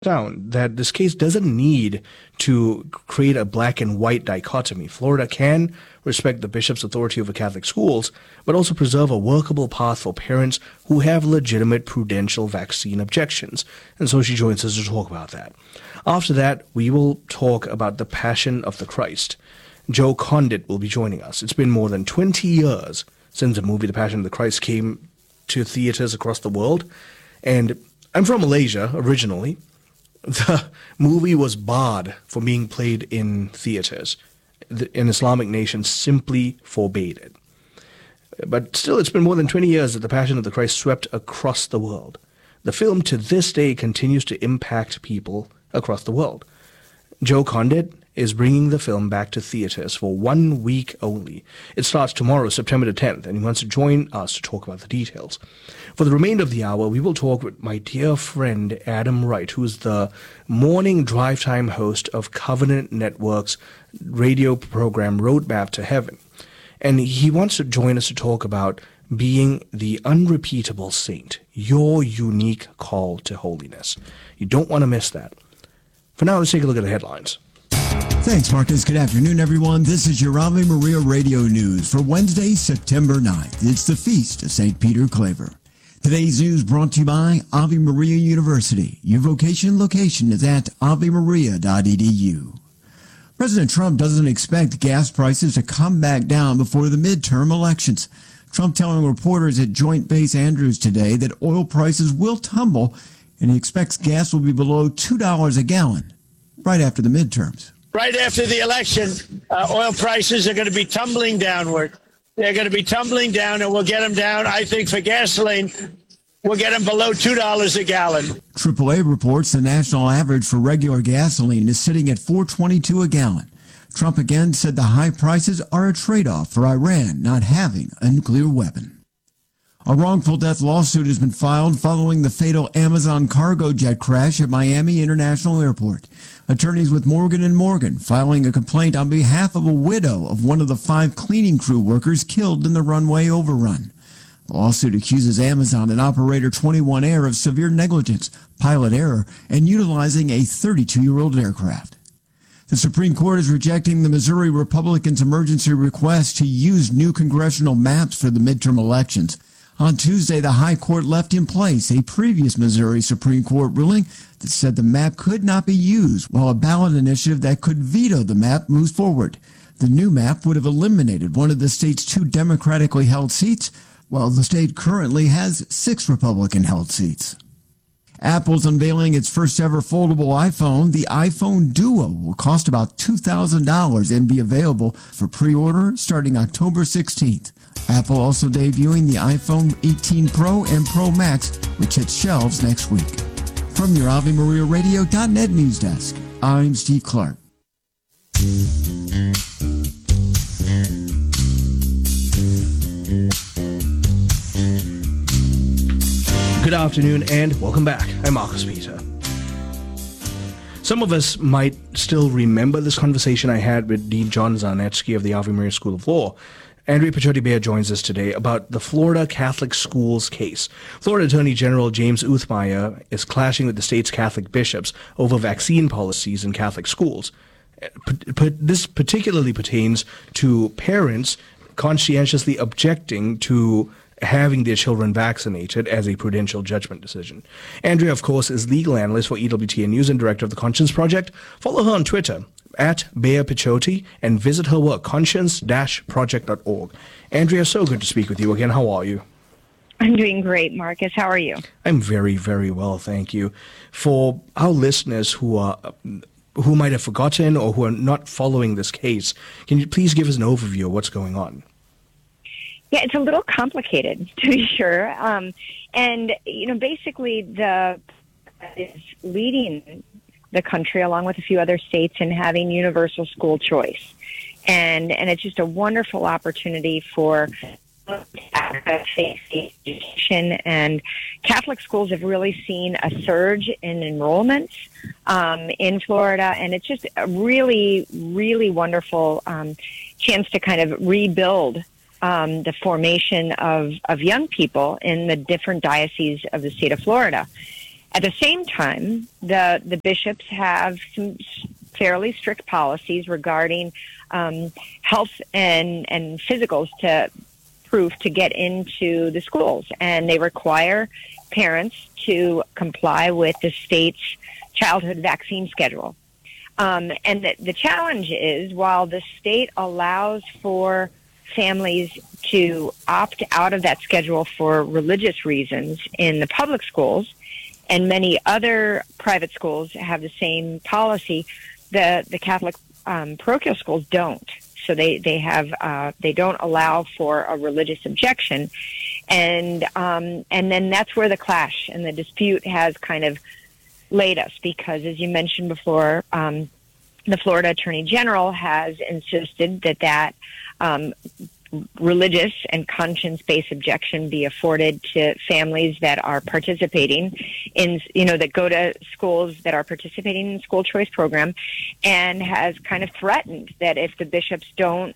down that this case doesn't need to create a black and white dichotomy. Florida can respect the bishop's authority over Catholic schools, but also preserve a workable path for parents who have legitimate prudential vaccine objections. And so she joins us to talk about that. After that, we will talk about the Passion of the Christ. Joe Condit will be joining us. It's been more than 20 years since the movie The Passion of the Christ came to theaters across the world. And I'm from Malaysia originally. The movie was barred from being played in theaters. An Islamic nation simply forbade it. But still, it's been more than 20 years that The Passion of the Christ swept across the world. The film to this day continues to impact people across the world. Joe Condit is bringing the film back to theaters for 1 week only. It starts tomorrow, September the 10th, and he wants to join us to talk about the details. For the remainder of the hour, we will talk with my dear friend Adam Wright, who is the morning drive time host of Covenant Network's radio program Roadmap to Heaven. And he wants to join us to talk about being the unrepeatable saint, your unique call to holiness. You don't want to miss that. For now, let's take a look at the headlines. Thanks, Marcus. Good afternoon, everyone. This is your Ave Maria Radio News for Wednesday, September 9th. It's the Feast of St. Peter Claver. Today's news brought to you by Ave Maria University. Your vocation location is at avemaria.edu. President Trump doesn't expect gas prices to come back down before the midterm elections. Trump telling reporters at Joint Base Andrews today that oil prices will tumble and he expects gas will be below $2 a gallon right after the midterms. Right after the election, oil prices are going to be tumbling downward. They're going to be tumbling down, and we'll get them down. I think for gasoline, we'll get them below $2 a gallon. AAA reports the national average for regular gasoline is sitting at $4.22 a gallon. Trump again said the high prices are a trade-off for Iran not having a nuclear weapon. A wrongful death lawsuit has been filed following the fatal Amazon cargo jet crash at Miami International Airport. Attorneys with Morgan & Morgan filing a complaint on behalf of a widow of one of the 5 cleaning crew workers killed in the runway overrun. The lawsuit accuses Amazon and operator 21 Air of severe negligence, pilot error, and utilizing a 32-year-old aircraft. The Supreme Court is rejecting the Missouri Republicans' emergency request to use new congressional maps for the midterm elections. On Tuesday, the High Court left in place a previous Missouri Supreme Court ruling that said the map could not be used, while a ballot initiative that could veto the map moves forward. The new map would have eliminated one of the state's 2 Democratically held seats, while the state currently has 6 Republican-held seats. Apple's unveiling its first ever foldable iPhone. The iPhone Duo will cost about $2,000 and be available for pre-order starting October 16th. Apple also debuting the iPhone 18 Pro and Pro Max, which hits shelves next week. From your AveMariaRadio.net news desk, I'm Steve Clark. Good afternoon and welcome back. I'm Marcus Peter. Some of us might still remember this conversation I had with Dean John Zarnetsky of the Ave Maria School of Law. Andrea Pachotti-Bear joins us today about the Florida Catholic Schools case. Florida Attorney General James Uthmeier is clashing with the state's Catholic bishops over vaccine policies in Catholic schools. This particularly pertains to parents conscientiously objecting to having their children vaccinated as a prudential judgment decision. Andrea, of course, is legal analyst for EWTN News and director of the Conscience Project. Follow her on Twitter at Bear Pachotti and visit her work, conscience-project.org. Andrea, so good to speak with you again. How are you? I'm doing great, Marcus. How are you? I'm very, very well, thank you. For our listeners who might have forgotten or who are not following this case, can you please give us an overview of what's going on? Yeah, it's a little complicated, to be sure. And, basically the is leading the country along with a few other states in having universal school choice. And it's just a wonderful opportunity for education, and Catholic schools have really seen a surge in enrollments in Florida, and it's just a really, really wonderful chance to kind of rebuild the formation of young people in the different dioceses of the state of Florida. At the same time, the bishops have some fairly strict policies regarding health and physicals to proof to get into the schools, and they require parents to comply with the state's childhood vaccine schedule. And the challenge is, while the state allows for families to opt out of that schedule for religious reasons in the public schools, and many other private schools have the same policy, the Catholic parochial schools don't. So they don't allow for a religious objection, and then that's where the clash and the dispute has kind of laid us, because, as you mentioned before, the Florida Attorney General has insisted that religious and conscience-based objection be afforded to families that are participating in, that go to schools that are participating in the school choice program, and has kind of threatened that if the bishops don't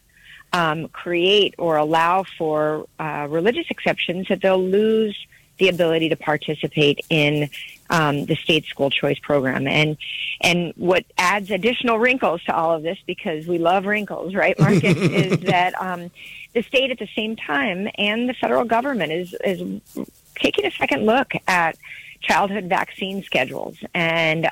create or allow for religious exceptions, that they'll lose the ability to participate in the state school choice program. And what adds additional wrinkles to all of this, because we love wrinkles, right, Marcus, is that the state at the same time and the federal government is taking a second look at childhood vaccine schedules. And,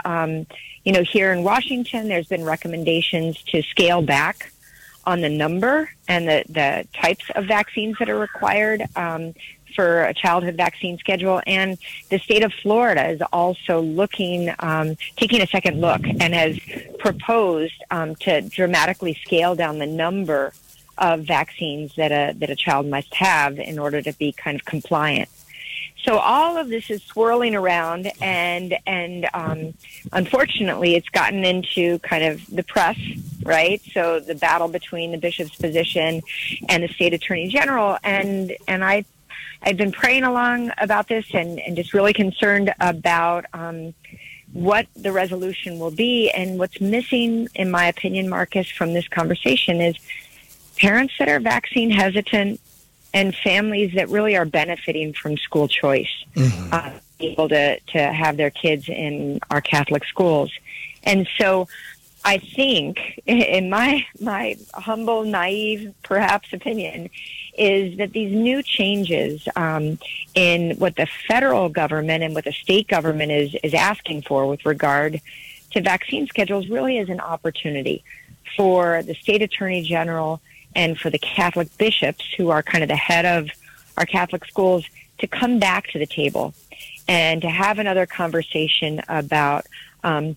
here in Washington, there's been recommendations to scale back on the number and the types of vaccines that are required for a childhood vaccine schedule. And the state of Florida is also taking a second look, and has proposed to dramatically scale down the number of vaccines that a child must have in order to be kind of compliant. So all of this is swirling around, and unfortunately, it's gotten into kind of the press, right? So the battle between the bishop's position and the state attorney general, and I've been praying along about this, and just really concerned about what the resolution will be. And what's missing, in my opinion, Marcus, from this conversation is parents that are vaccine hesitant and families that really are benefiting from school choice, able to have their kids in our Catholic schools. And so I think, in my humble, naive, perhaps, opinion, is that these new changes in what the federal government and what the state government is asking for with regard to vaccine schedules really is an opportunity for the state attorney general and for the Catholic bishops, who are kind of the head of our Catholic schools, to come back to the table and to have another conversation about kind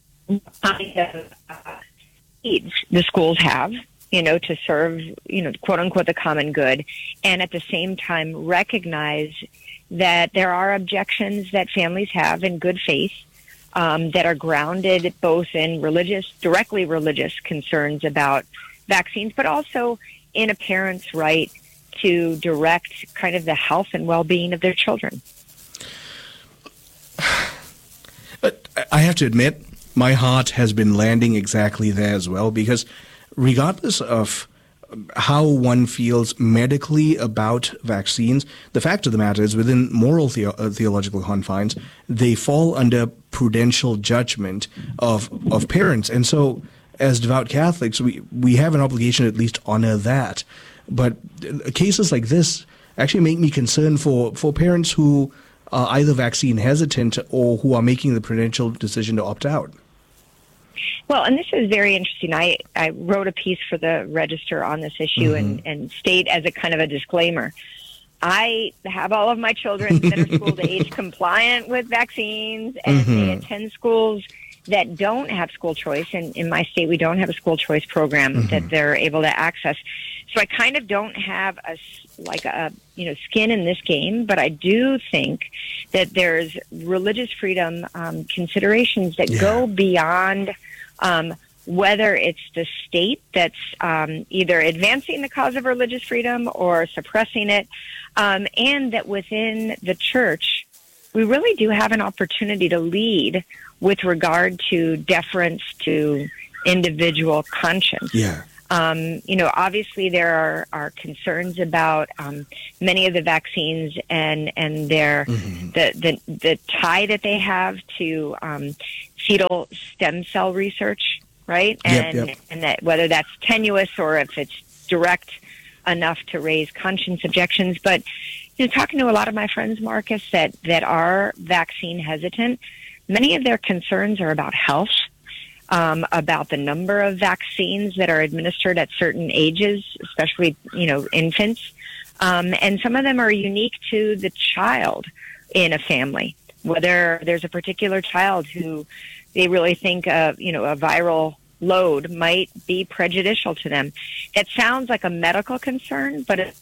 of needs the schools have, to serve, quote unquote, the common good, and at the same time recognize that there are objections that families have in good faith that are grounded both in directly religious concerns about vaccines, but also in a parent's right to direct kind of the health and well-being of their children. But I have to admit, my heart has been landing exactly there as well, because regardless of how one feels medically about vaccines, the fact of the matter is, within moral theological confines, they fall under prudential judgment of parents. And so, as devout Catholics, we have an obligation to at least honor that. But cases like this actually make me concerned for parents who are either vaccine hesitant or who are making the prudential decision to opt out. Well, and this is very interesting. I wrote a piece for the Register on this issue, and state as a kind of a disclaimer, I have all of my children that are school age compliant with vaccines, and they attend schools that don't have school choice. And in my state, we don't have a school choice program that they're able to access. So I kind of don't have a skin in this game, but I do think that there's religious freedom considerations that go beyond whether it's the state that's either advancing the cause of religious freedom or suppressing it, and that within the church, we really do have an opportunity to lead with regard to deference to individual conscience. Yeah. Obviously there are concerns about many of the vaccines and their the tie that they have to fetal stem cell research, right? And that whether that's tenuous or if it's direct enough to raise conscience objections. But talking to a lot of my friends, Marcus, that are vaccine hesitant, many of their concerns are about health. About the number of vaccines that are administered at certain ages, especially, infants. And some of them are unique to the child in a family, whether there's a particular child who they really think, a viral load might be prejudicial to them. That sounds like a medical concern, but it's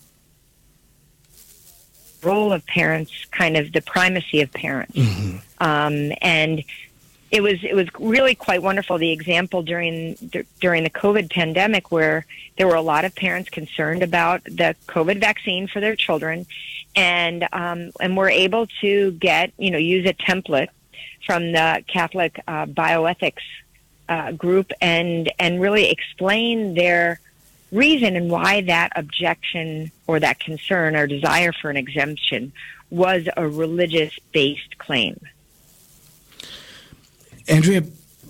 the role of parents, kind of the primacy of parents. And it was really quite wonderful, the example during the COVID pandemic, where there were a lot of parents concerned about the COVID vaccine for their children, and were able to use a template from the Catholic bioethics group and really explain their reason and why that objection or that concern or desire for an exemption was a religious-based claim. Andrea,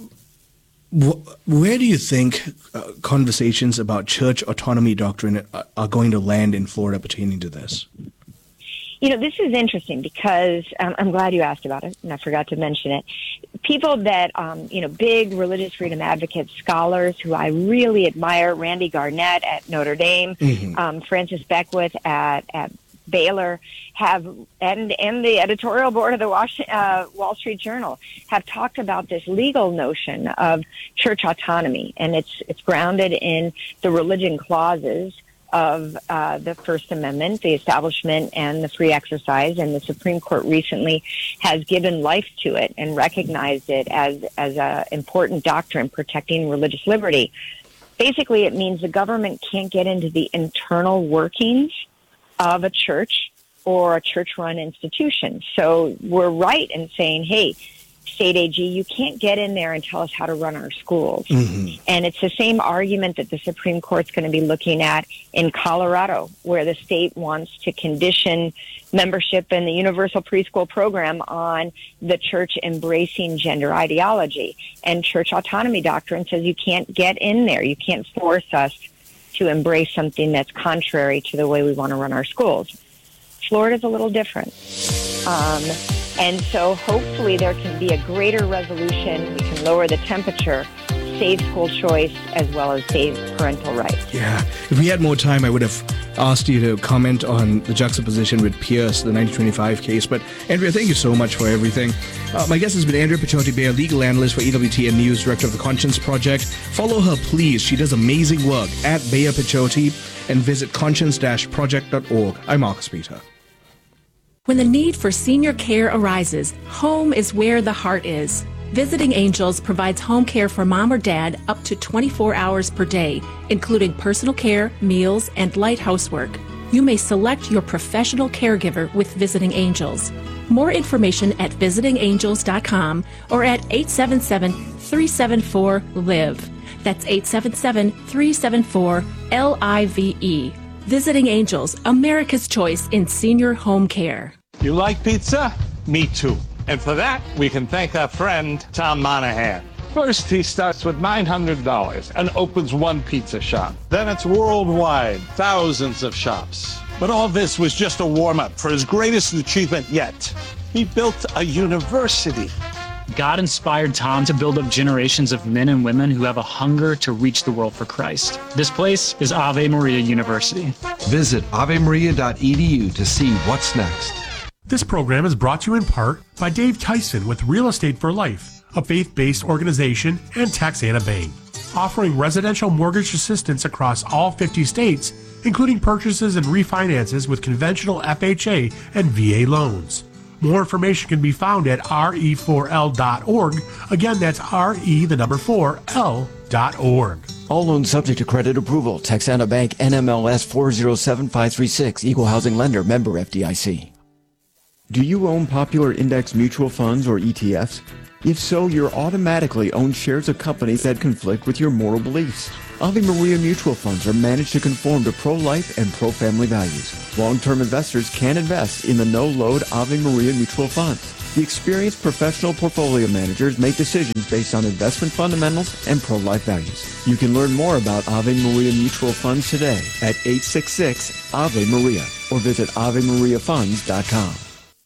where do you think conversations about church autonomy doctrine are going to land in Florida pertaining to this? This is interesting because I'm glad you asked about it, and I forgot to mention it. People that, big religious freedom advocates, scholars who I really admire, Randy Garnett at Notre Dame, Francis Beckwith at Baylor, and the editorial board of the Wall Street Journal have talked about this legal notion of church autonomy, and it's grounded in the religion clauses of the First Amendment, the Establishment, and the free exercise. And the Supreme Court recently has given life to it and recognized it as an important doctrine protecting religious liberty. Basically, it means the government can't get into the internal workings of a church or a church-run institution. So we're right in saying, hey, State AG, you can't get in there and tell us how to run our schools. And it's the same argument that the Supreme Court's going to be looking at in Colorado, where the state wants to condition membership in the universal preschool program on the church embracing gender ideology. And church autonomy doctrine says you can't get in there. You can't force us to embrace something that's contrary to the way we want to run our schools. Florida's a little different. And so hopefully there can be a greater resolution. We can lower the temperature, save school choice, as well as save parental rights. Yeah. If we had more time, I would have asked you to comment on the juxtaposition with Pierce, the 1925 case. But Andrea, thank you so much for everything. My guest has been Andrea Picciotti-Beyer, legal analyst for EWTN News, director of the Conscience Project. Follow her, please. She does amazing work at Beyer Picciotti, and visit conscience-project.org. I'm Marcus Peter. When the need for senior care arises, home is where the heart is. Visiting Angels provides home care for mom or dad up to 24 hours per day, including personal care, meals, and light housework. You may select your professional caregiver with Visiting Angels. More information at visitingangels.com or at 877-374-LIVE. That's 877-374-LIVE. Visiting Angels, America's choice in senior home care. You like pizza? Me too. And for that, we can thank our friend, Tom Monahan. First, he starts with $900 and opens one pizza shop. Then it's worldwide, thousands of shops. But all this was just a warm-up for his greatest achievement yet. He built a university. God inspired Tom to build up generations of men and women who have a hunger to reach the world for Christ. This place is Ave Maria University. Visit avemaria.edu to see what's next. This program is brought to you in part by Dave Tyson with Real Estate for Life, a faith-based organization, and Texana Bank, offering residential mortgage assistance across all 50 states, including purchases and refinances with conventional FHA and VA loans. More information can be found at re4l.org. Again, that's re4l.org. All loans subject to credit approval. Texana Bank, NMLS 407536, Equal Housing Lender, member FDIC. Do you own popular index mutual funds or ETFs? If so, you're automatically own shares of companies that conflict with your moral beliefs. Ave Maria mutual funds are managed to conform to pro-life and pro-family values. Long-term investors can invest in the no-load Ave Maria mutual funds. The experienced professional portfolio managers make decisions based on investment fundamentals and pro-life values. You can learn more about Ave Maria mutual funds today at 866-AVE-MARIA or visit AveMariaFunds.com.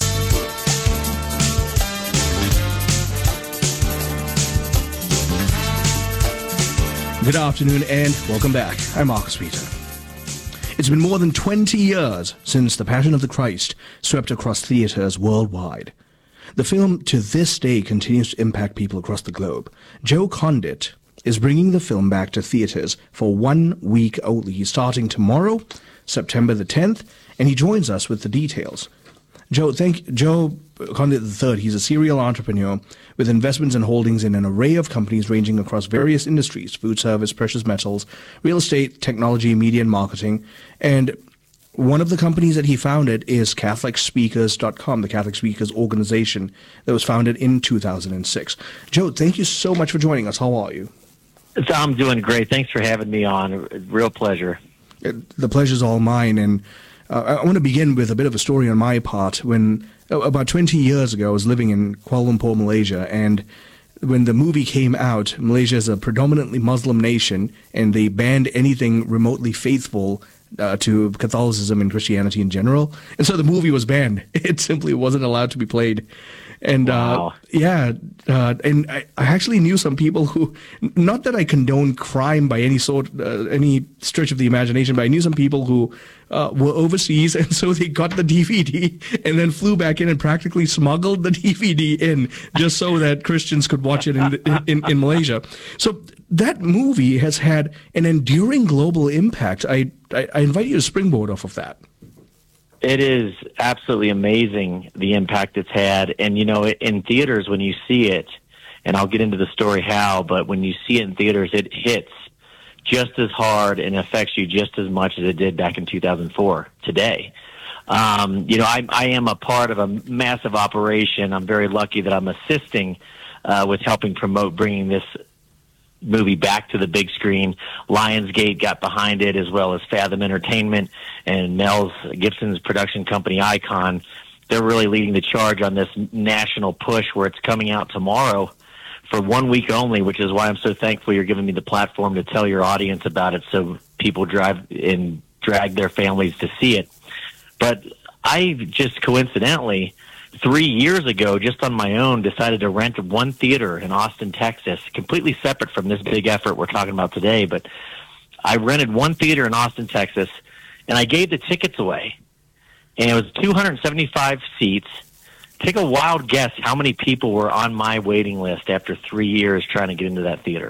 Good afternoon and welcome back. I'm Marcus Peter. It's been more than 20 years since The Passion of the Christ swept across theaters worldwide. The film to this day continues to impact people across the globe. Joe Condit is bringing the film back to theaters for 1 week only, starting tomorrow, September the 10th, and he joins us with the details. Joe Condit III, he's a serial entrepreneur with investments and holdings in an array of companies ranging across various industries: food service, precious metals, real estate, technology, media, and marketing. And one of the companies that he founded is CatholicSpeakers.com, the Catholic Speakers organization that was founded in 2006. Joe, thank you so much for joining us. How are you? I'm doing great. Thanks for having me on. Real pleasure. The pleasure's all mine. And I want to begin with a bit of a story on my part. When about 20 years ago, I was living in Kuala Lumpur, Malaysia, and when the movie came out, Malaysia is a predominantly Muslim nation, and they banned anything remotely faithful to Catholicism and Christianity in general. And so the movie was banned. It simply wasn't allowed to be played. And wow. And I actually knew some people who, not that I condone crime by any stretch of the imagination, but I knew some people who were overseas, and so they got the DVD and then flew back in and practically smuggled the DVD in just so that Christians could watch it in Malaysia. So that movie has had an enduring global impact. I invite you to springboard off of that. It is absolutely amazing, the impact it's had. And, in theaters, when you see it, and I'll get into the story how, but when you see it in theaters, it hits just as hard and affects you just as much as it did back in 2004 today. I am a part of a massive operation. I'm very lucky that I'm assisting with helping promote bringing this movie back to the big screen. Lionsgate got behind it, as well as Fathom Entertainment and Mel Gibson's production company Icon. They're really leading the charge on this national push where it's coming out tomorrow for 1 week only, which is why I'm so thankful you're giving me the platform to tell your audience about it so people drag their families to see it. But I just coincidentally 3 years ago, just on my own, decided to rent one theater in Austin, Texas, completely separate from this big effort we're talking about today. But I rented one theater in Austin, Texas, and I gave the tickets away. And it was 275 seats. Take a wild guess how many people were on my waiting list after 3 years trying to get into that theater.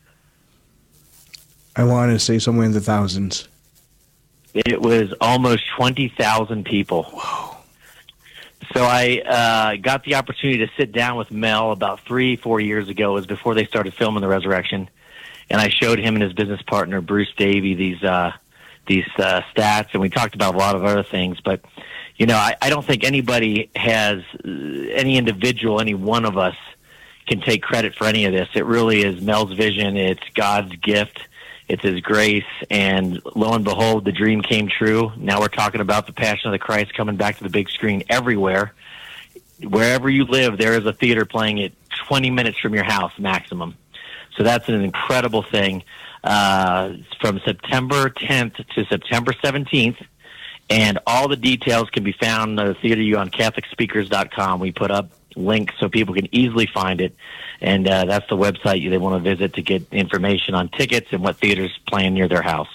I want to say somewhere in the thousands. It was almost 20,000 people. Whoa. So I got the opportunity to sit down with Mel about 3-4 years ago. It was before they started filming The Resurrection. And I showed him and his business partner, Bruce Davey, these stats, and we talked about a lot of other things. But, I don't think anybody has, any individual, any one of us can take credit for any of this. It really is Mel's vision. It's God's gift. It's His grace. And lo and behold, the dream came true. Now we're talking about The Passion of the Christ coming back to the big screen everywhere. Wherever you live, there is a theater playing it 20 minutes from your house maximum. So that's an incredible thing. From September 10th to September 17th. And all the details can be found on the Theater on CatholicSpeakers.com. We put up links so people can easily find it. And that's the website they want to visit to get information on tickets and what theaters playing near their house.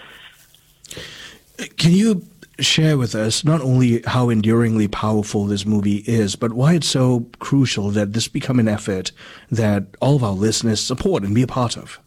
Can you share with us not only how enduringly powerful this movie is, but why it's so crucial that this become an effort that all of our listeners support and be a part of?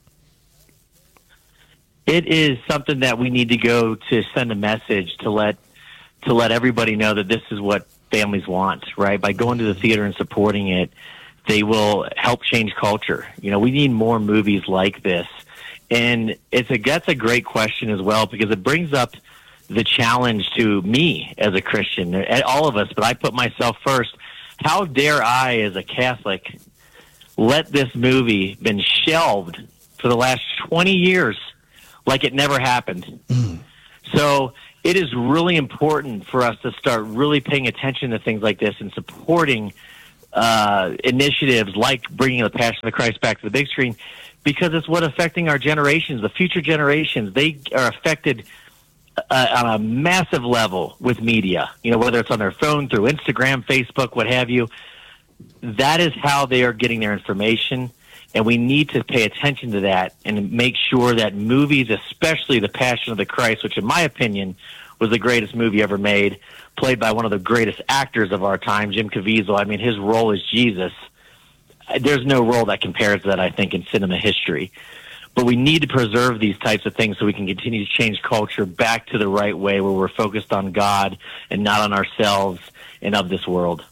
It is something that we need to go to send a message to let everybody know that this is what families want, right? By going to the theater and supporting it, they will help change culture. We need more movies like this. And that's a great question as well, because it brings up the challenge to me as a Christian, all of us, but I put myself first. How dare I, as a Catholic, let this movie been shelved for the last 20 years like it never happened. So it is really important for us to start really paying attention to things like this and supporting initiatives like bringing the Passion of the Christ back to the big screen, because it's what affecting our generations, the future generations. They are affected on a massive level with media, whether it's on their phone, through Instagram, Facebook, what have you. That is how they are getting their information, and we need to pay attention to that and make sure that movies, especially The Passion of the Christ, which in my opinion was the greatest movie ever made, played by one of the greatest actors of our time, Jim Caviezel. I mean, his role as Jesus, there's no role that compares to that, I think, in cinema history. But we need to preserve these types of things so we can continue to change culture back to the right way, where we're focused on God and not on ourselves and of this world.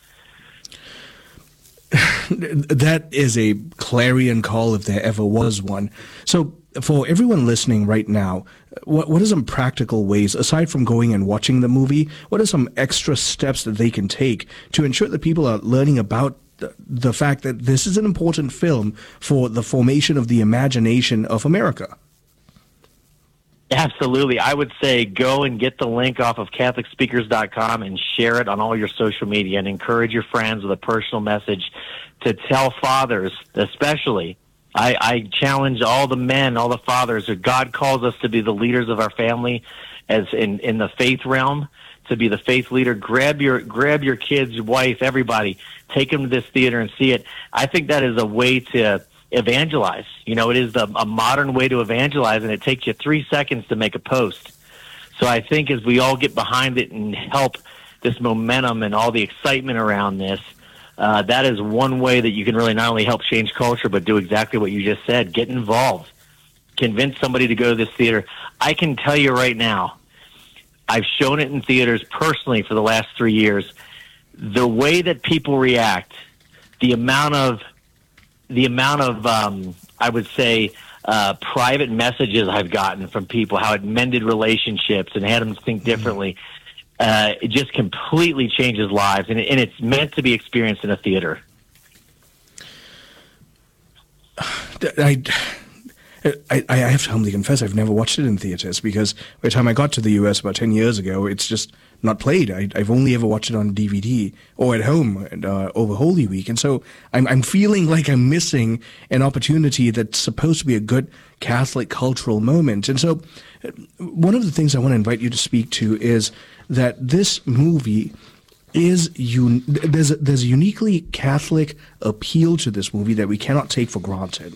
That is a clarion call if there ever was one. So for everyone listening right now, what are some practical ways, aside from going and watching the movie, what are some extra steps that they can take to ensure that people are learning about the fact that this is an important film for the formation of the imagination of America? Absolutely. I would say go and get the link off of CatholicSpeakers.com and share it on all your social media, and encourage your friends with a personal message to tell fathers, especially. I challenge all the men, all the fathers, that God calls us to be the leaders of our family, as in the faith realm, to be the faith leader. Grab your kids, your wife, everybody. Take them to this theater and see it. I think that is a way to evangelize. It is a modern way to evangelize, and it takes you 3 seconds to make a post. So I think as we all get behind it and help this momentum and all the excitement around this, that is one way that you can really not only help change culture, but do exactly what you just said. Get involved. Convince somebody to go to this theater. I can tell you right now, I've shown it in theaters personally for the last 3 years. The way that people react, the amount of I would say private messages I've gotten from people, how it mended relationships and had them think differently. It just completely changes lives, and it's meant to be experienced in a theater. I have to humbly confess I've never watched it in theaters, because by the time I got to the US about 10 years ago, it's just not played. I've only ever watched it on DVD or at home over Holy Week. And so I'm feeling like I'm missing an opportunity that's supposed to be a good Catholic cultural moment. And so one of the things I want to invite you to speak to is that this movie is there's a uniquely Catholic appeal to this movie that we cannot take for granted.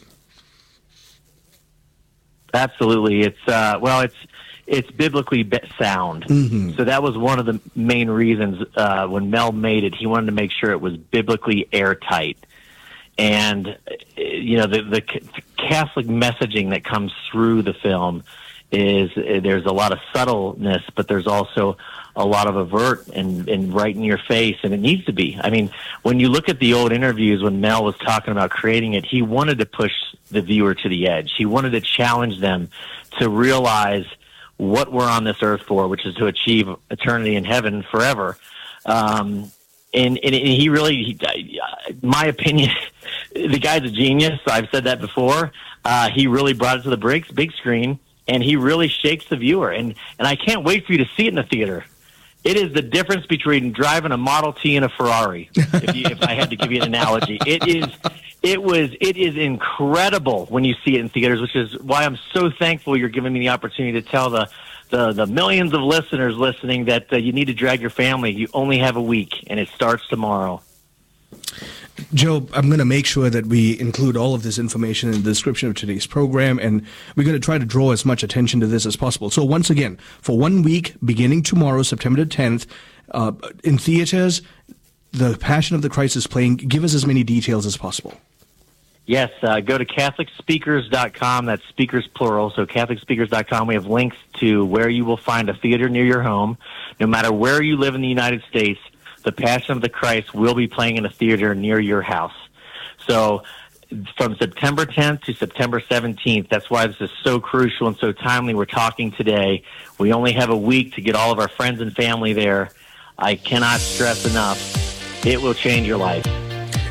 Absolutely. It's biblically sound. Mm-hmm. So that was one of the main reasons when Mel made it. He wanted to make sure it was biblically airtight. And, the Catholic messaging that comes through the film is there's a lot of subtleness, but there's also a lot of overt and right in your face, and it needs to be. I mean, when you look at the old interviews when Mel was talking about creating it, he wanted to push the viewer to the edge. He wanted to challenge them to realize what we're on this earth for, which is to achieve eternity in heaven forever. And he really, my opinion, the guy's a genius. I've said that before. He really brought it to the big screen, and he really shakes the viewer. And I can't wait for you to see it in the theater. It is the difference between driving a Model T and a Ferrari, if I had to give you an analogy. It is incredible when you see it in theaters, which is why I'm so thankful you're giving me the opportunity to tell the millions of listeners listening that you need to drag your family. You only have a week, and it starts tomorrow. Joe, I'm going to make sure that we include all of this information in the description of today's program, and we're going to try to draw as much attention to this as possible. So once again, for 1 week, beginning tomorrow, September 10th, in theaters, The Passion of the Christ is playing. Give us as many details as possible. Yes, go to CatholicSpeakers.com. That's speakers plural, so CatholicSpeakers.com. We have links to where you will find a theater near your home. No matter where you live in the United States, The Passion of the Christ will be playing in a theater near your house. So from September 10th to September 17th, that's why this is so crucial and so timely. We're talking today. We only have a week to get all of our friends and family there. I cannot stress enough, it will change your life.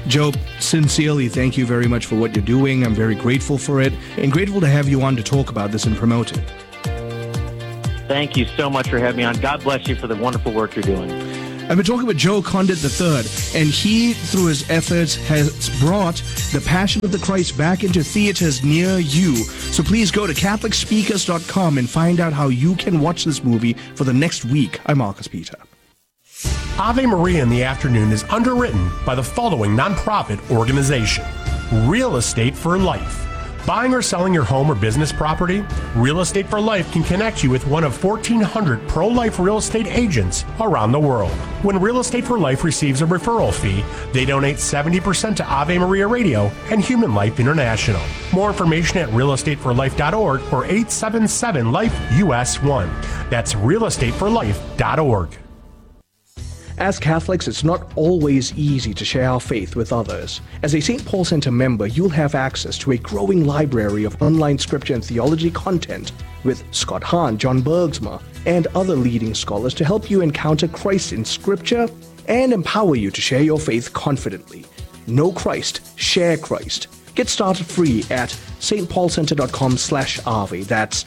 Joe, sincerely, thank you very much for what you're doing. I'm very grateful for it, and grateful to have you on to talk about this and promote it. Thank you so much for having me on. God bless you for the wonderful work you're doing. I've been talking with Joe Condit III, and he, through his efforts, has brought The Passion of the Christ back into theaters near you. So please go to CatholicSpeakers.com and find out how you can watch this movie for the next week. I'm Marcus Peter. Ave Maria in the Afternoon is underwritten by the following nonprofit organization: Real Estate for Life. Buying or selling your home or business property? Real Estate for Life can connect you with one of 1,400 pro-life real estate agents around the world. When Real Estate for Life receives a referral fee, they donate 70% to Ave Maria Radio and Human Life International. More information at realestateforlife.org or 877-LIFE-US1. That's realestateforlife.org. As Catholics, it's not always easy to share our faith with others. As a St. Paul Center member, you'll have access to a growing library of online scripture and theology content with Scott Hahn, John Bergsma, and other leading scholars to help you encounter Christ in scripture and empower you to share your faith confidently. Know Christ, share Christ. Get started free at stpaulcenter.com/Ave. That's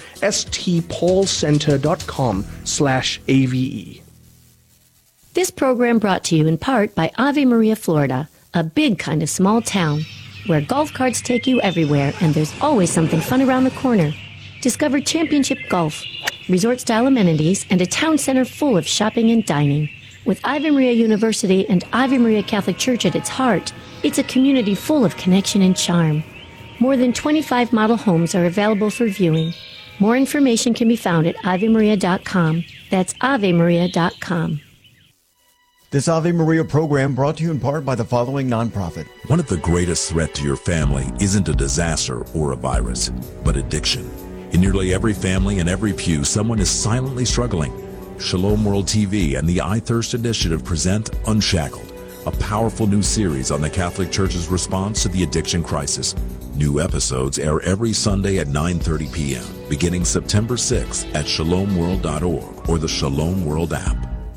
stpaulcenter.com/AVE. This program brought to you in part by Ave Maria, Florida, a big kind of small town where golf carts take you everywhere and there's always something fun around the corner. Discover championship golf, resort-style amenities, and a town center full of shopping and dining. With Ave Maria University and Ave Maria Catholic Church at its heart, it's a community full of connection and charm. More than 25 model homes are available for viewing. More information can be found at avemaria.com. That's avemaria.com. This Ave Maria program brought to you in part by the following nonprofit. One of the greatest threats to your family isn't a disaster or a virus, but addiction. In nearly every family and every pew, someone is silently struggling. Shalom World TV and the I Thirst Initiative present Unshackled, a powerful new series on the Catholic Church's response to the addiction crisis. New episodes air every Sunday at 9:30 p.m., beginning September 6th at shalomworld.org or the Shalom World app.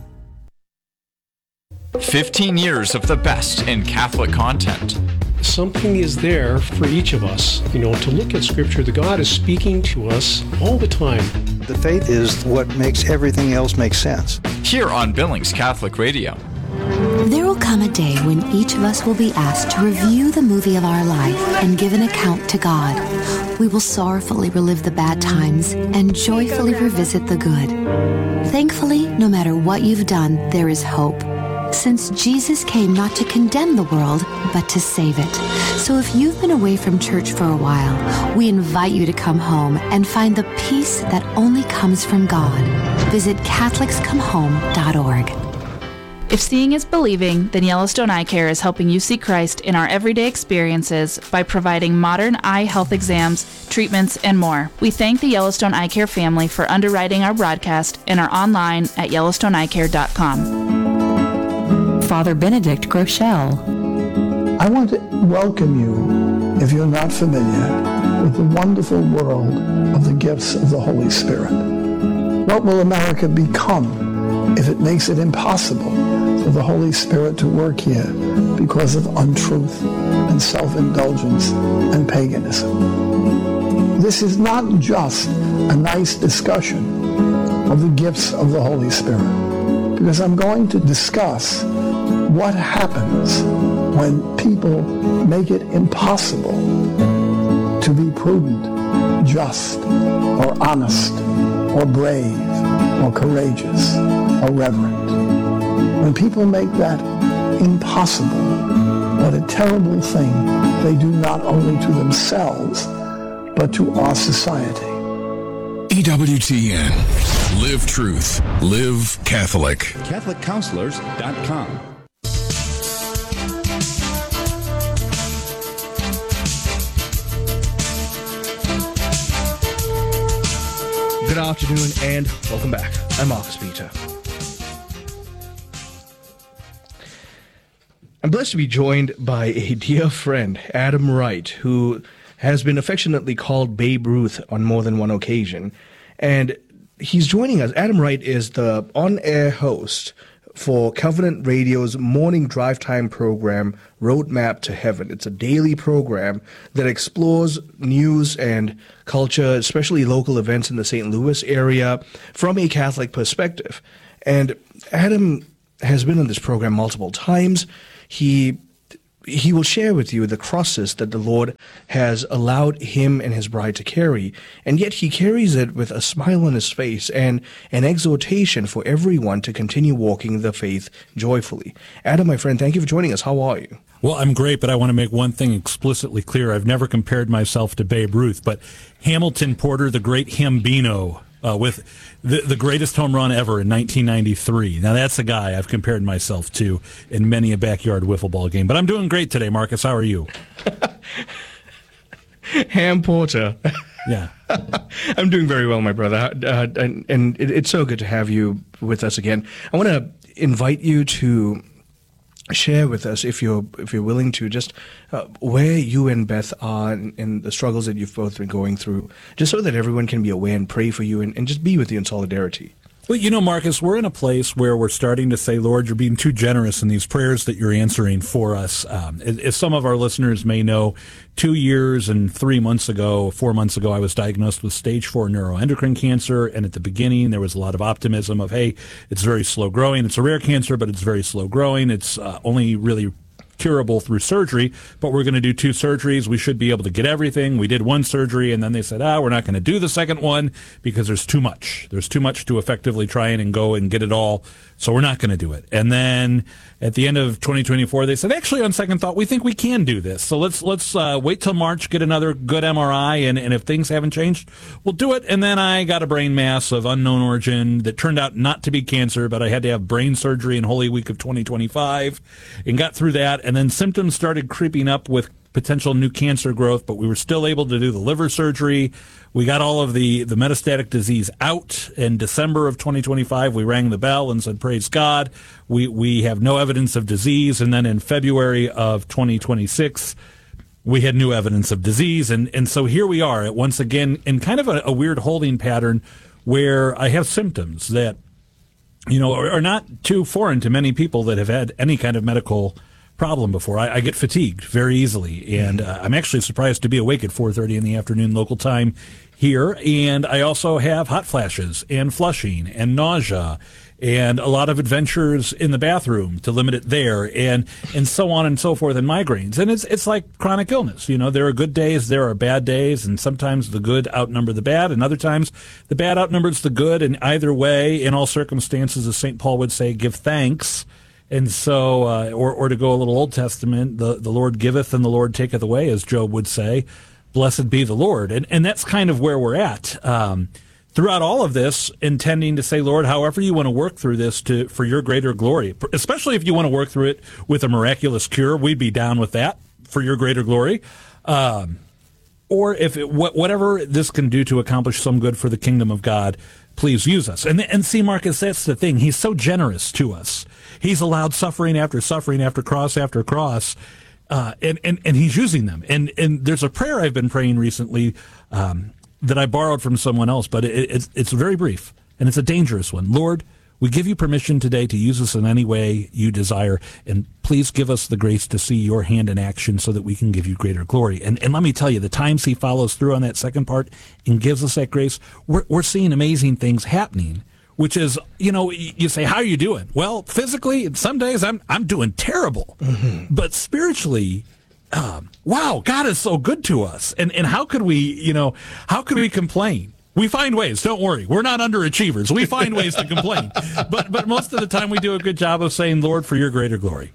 15 years of the best in Catholic content. Something is there for each of us, to look at Scripture. The God is speaking to us all the time. The faith is what makes everything else make sense. Here on Billings Catholic Radio. There will come a day when each of us will be asked to review the movie of our life and give an account to God. We will sorrowfully relive the bad times and joyfully revisit the good. Thankfully, no matter what you've done, there is hope. Since Jesus came not to condemn the world, but to save it. So if you've been away from church for a while, we invite you to come home and find the peace that only comes from God. Visit CatholicsComeHome.org. If seeing is believing, then Yellowstone Eye Care is helping you see Christ in our everyday experiences by providing modern eye health exams, treatments, and more. We thank the Yellowstone Eye Care family for underwriting our broadcast and are online at YellowstoneEyeCare.com. Father Benedict Groeschel. I want to welcome you, if you're not familiar, with the wonderful world of the gifts of the Holy Spirit. What will America become if it makes it impossible for the Holy Spirit to work here because of untruth and self-indulgence and paganism? This is not just a nice discussion of the gifts of the Holy Spirit, because I'm going to discuss what happens when people make it impossible to be prudent, just, or honest, or brave, or courageous, or reverent. When people make that impossible, what a terrible thing they do not only to themselves, but to our society. EWTN. Live truth. Live Catholic. CatholicCounselors.com. Good afternoon and welcome back. I'm Marcus Peter. I'm blessed to be joined by a dear friend, Adam Wright, who has been affectionately called Babe Ruth on more than one occasion. And he's joining us. Adam Wright is the on-air host for Covenant Radio's morning drive time program, Roadmap to Heaven. It's a daily program that explores news and culture, especially local events in the St. Louis area, from a Catholic perspective. And Adam has been on this program multiple times. He will share with you the crosses that the Lord has allowed him and his bride to carry, and yet he carries it with a smile on his face and an exhortation for everyone to continue walking the faith joyfully. Adam, my friend, thank you for joining us. How are you? Well, I'm great, but I want to make one thing explicitly clear. I've never compared myself to Babe Ruth, but Hamilton Porter, the great Hambino, with the greatest home run ever in 1993. Now, that's a guy I've compared myself to in many a backyard wiffle ball game. But I'm doing great today, Marcus. How are you? Ham Porter. Yeah. I'm doing very well, my brother. And it's so good to have you with us again. I want to invite you to share with us, if you're willing to, just where you and Beth are and the struggles that you've both been going through, just so that everyone can be aware and pray for you and just be with you in solidarity. Well, you know, Marcus, we're in a place where we're starting to say, Lord, you're being too generous in these prayers that you're answering for us. As some of our listeners may know, 2 years and 4 months ago, I was diagnosed with stage 4 neuroendocrine cancer. And at the beginning, there was a lot of optimism of, hey, it's very slow growing. It's a rare cancer, but it's very slow growing. It's only really curable through surgery, but we're going to do 2 surgeries. We should be able to get everything. We did 1 surgery, and then they said, we're not going to do the second one because there's too much. There's too much to effectively try and go and get it all, so we're not going to do it. And then at the end of 2024, they said, actually, on second thought, we think we can do this. So let's wait till March, get another good MRI, and if things haven't changed, we'll do it. And then I got a brain mass of unknown origin that turned out not to be cancer, but I had to have brain surgery in Holy Week of 2025 and got through that. And then symptoms started creeping up with potential new cancer growth, but we were still able to do the liver surgery. We got all of the metastatic disease out in December of 2025. We rang the bell and said, praise God, we have no evidence of disease. And then in February of 2026, we had new evidence of disease. And so here we are once again in kind of a weird holding pattern where I have symptoms that, you know, are not too foreign to many people that have had any kind of medical problem before. I get fatigued very easily, and I'm actually surprised to be awake at 4:30 in the afternoon local time here. And I also have hot flashes and flushing and nausea and a lot of adventures in the bathroom to limit it there, and so on and so forth, and migraines. And it's like chronic illness. You know, there are good days, there are bad days, and sometimes the good outnumber the bad, and other times the bad outnumbers the good. And either way, in all circumstances, as St. Paul would say, give thanks. And so, or to go a little Old Testament, the Lord giveth and the Lord taketh away, as Job would say. Blessed be the Lord. And that's kind of where we're at. Throughout all of this, intending to say, Lord, however you want to work through this for your greater glory, especially if you want to work through it with a miraculous cure, we'd be down with that for your greater glory. Or if whatever this can do to accomplish some good for the kingdom of God, please use us. And see, Marcus, that's the thing. He's so generous to us. He's allowed suffering after cross after cross, and he's using them. And there's a prayer I've been praying recently that I borrowed from someone else, but it's very brief, and it's a dangerous one. Lord, we give you permission today to use us in any way you desire, and please give us the grace to see your hand in action so that we can give you greater glory. And let me tell you, the times he follows through on that second part and gives us that grace, we're seeing amazing things happening, which is, you know, you say, how are you doing? Well, physically, some days I'm doing terrible, but spiritually, wow, God is so good to us. And how could we complain? We find ways. Don't worry. We're not underachievers. We find ways to complain. But most of the time we do a good job of saying, Lord, for your greater glory.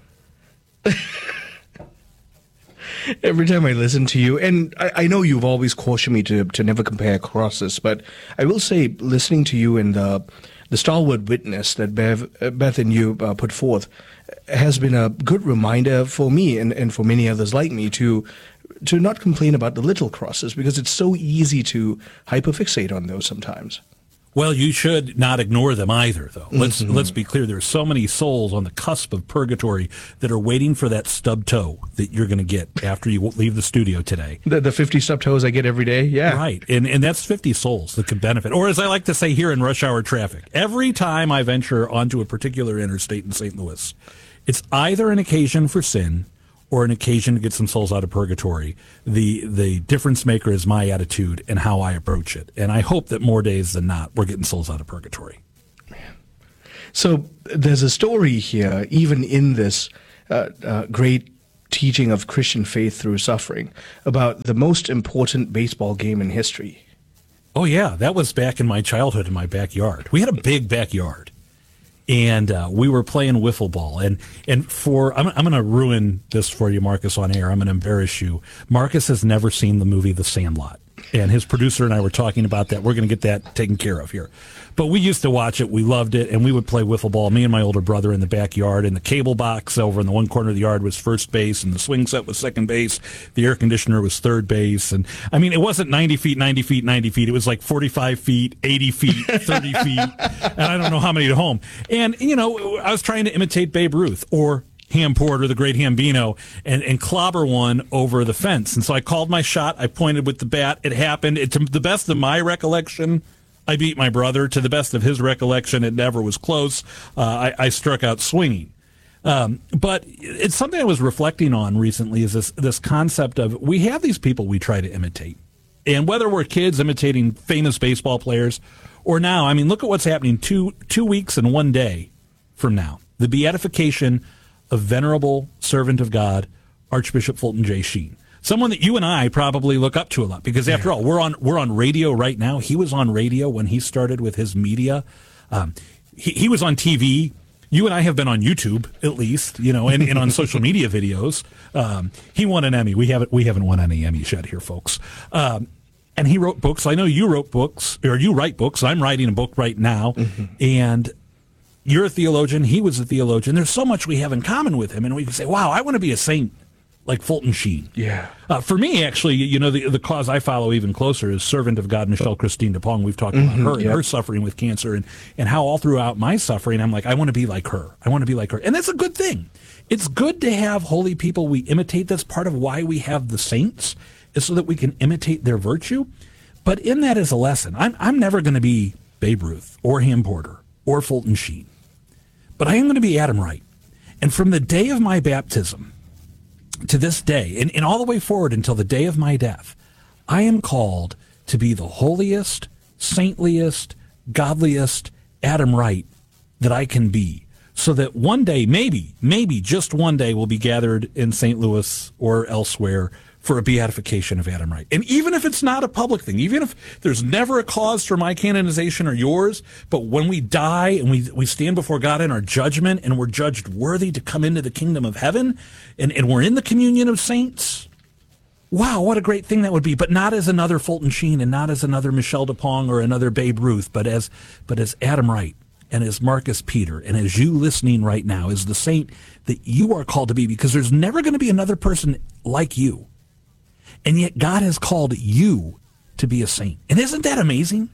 Every time I listen to you, and I know you've always cautioned me to never compare crosses, but I will say, listening to you and the stalwart witness that Beth and you put forth has been a good reminder for me and for many others like me to not complain about the little crosses, because it's so easy to hyperfixate on those sometimes. Well, you should not ignore them either, though. Let's be clear. There's so many souls on the cusp of purgatory that are waiting for that stub toe that you're going to get after you leave the studio today. The 50 stub toes I get every day? Yeah. Right. And that's 50 souls that could benefit. Or as I like to say here in rush hour traffic, every time I venture onto a particular interstate in St. Louis, it's either an occasion for sin or an occasion to get some souls out of purgatory. The difference maker is my attitude and how I approach it. And I hope that more days than not, we're getting souls out of purgatory. So there's a story here, even in this great teaching of Christian faith through suffering, about the most important baseball game in history. Oh, yeah. That was back in my childhood in my backyard. We had a big backyard. And we were playing wiffle ball. And I'm going to ruin this for you, Marcus, on air. I'm going to embarrass you. Marcus has never seen the movie The Sandlot. And his producer and I were talking about that. We're going to get that taken care of here. But we used to watch it. We loved it. And we would play wiffle ball, me and my older brother, in the backyard. And the cable box over in the one corner of the yard was first base. And the swing set was second base. The air conditioner was third base. And, I mean, it wasn't 90 feet, 90 feet, 90 feet. It was like 45 feet, 80 feet, 30 feet. And I don't know how many to home. And, you know, I was trying to imitate Babe Ruth or Ham Porter, the great Hambino, and clobber one over the fence. And so I called my shot. I pointed with the bat. It happened. To the best of my recollection, I beat my brother. To the best of his recollection, it never was close. I struck out swinging. But it's something I was reflecting on recently is this concept of we have these people we try to imitate. And whether we're kids imitating famous baseball players or now, I mean, look at what's happening 2 weeks and 1 day from now. The beatification of venerable servant of God, Archbishop Fulton J. Sheen. Someone that you and I probably look up to a lot because, after all, we're on radio right now. He was on radio when he started with his media. He was on TV. You and I have been on YouTube, at least, you know, and on social media videos. He won an Emmy. We haven't won any Emmys yet here, folks. And he wrote books. I know you wrote books, or you write books. I'm writing a book right now, and you're a theologian. He was a theologian. There's so much we have in common with him, and we can say, wow, I want to be a saint like Fulton Sheen. Yeah. For me, actually, you know, the cause I follow even closer is servant of God, Michelle Christine DePong. We've talked about her and her suffering with cancer and how all throughout my suffering, I'm like, I want to be like her. I want to be like her. And that's a good thing. It's good to have holy people we imitate. That's part of why we have the saints, is so that we can imitate their virtue. But in that is a lesson. I'm never going to be Babe Ruth or Ham Porter or Fulton Sheen. But I am going to be Adam Wright. And from the day of my baptism to this day, and all the way forward until the day of my death, I am called to be the holiest, saintliest, godliest Adam Wright that I can be. So that one day, maybe just one day, we'll be gathered in St. Louis or elsewhere for a beatification of Adam Wright. And even if it's not a public thing, even if there's never a cause for my canonization or yours, but when we die and we stand before God in our judgment and we're judged worthy to come into the kingdom of heaven and we're in the communion of saints, wow, what a great thing that would be. But not as another Fulton Sheen and not as another Michelle DePong or another Babe Ruth, but as Adam Wright and as Marcus Peter and as you listening right now, as the saint that you are called to be, because there's never going to be another person like you. And yet God has called you to be a saint. And isn't that amazing?